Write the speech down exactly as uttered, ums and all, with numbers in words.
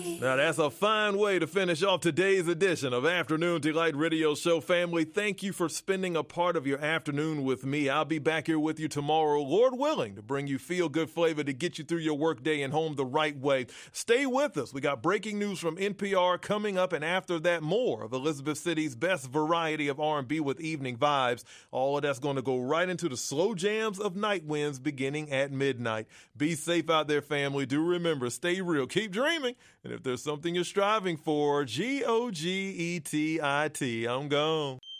Now, that's a fine way to finish off today's edition of Afternoon Delight Radio Show. Family, thank you for spending a part of your afternoon with me. I'll be back here with you tomorrow, Lord willing, to bring you feel-good flavor to get you through your workday and home the right way. Stay with us. We got breaking news from N P R coming up, and after that, more of Elizabeth City's best variety of R and B with evening vibes. All of that's going to go right into the slow jams of Night Winds beginning at midnight. Be safe out there, family. Do remember, stay real, keep dreaming, and if there's something you're striving for, G O G E T I T. I'm gone.